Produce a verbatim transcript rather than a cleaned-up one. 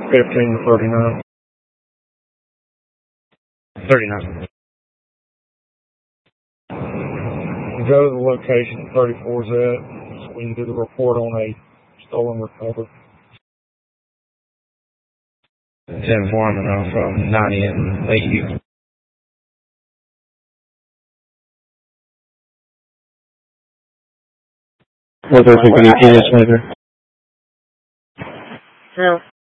fifteen to thirty-nine. thirty-nine. Go to the location thirty-four is at, so we can do the report on a stolen recovery. ten four from ninety and Lakeview. Was there any minutes later? Yeah.